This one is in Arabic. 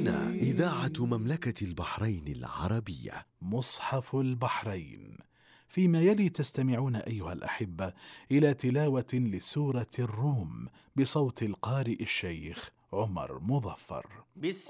هنا إذاعة مملكة البحرين العربية. مصحف البحرين. فيما يلي تستمعون أيها الأحبة إلى تلاوة لسورة الروم بصوت القارئ الشيخ عمر مظفر.